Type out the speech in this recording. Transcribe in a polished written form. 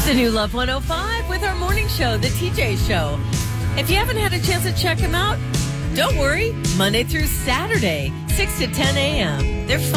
The new Love 105 with our morning show, The TJ Show. If you haven't had a chance to check them out, don't worry. Monday through Saturday, 6 to 10 a.m. They're